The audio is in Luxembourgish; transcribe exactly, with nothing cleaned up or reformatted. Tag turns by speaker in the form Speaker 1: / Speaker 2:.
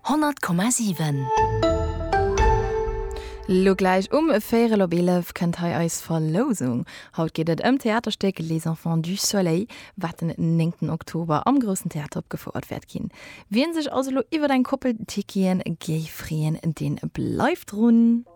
Speaker 1: hundert Komma sieben.
Speaker 2: Lo gleich um faire Lobelev kennt hei eis Verlosung. Haut geht et ëm Theaterstück Les Enfants du Soleil, wat den neunten Oktober am großen Theater opgefuert werd gin. Wien sich also lo iwwer dein Koppel Tikien Geifrien den bleibt run.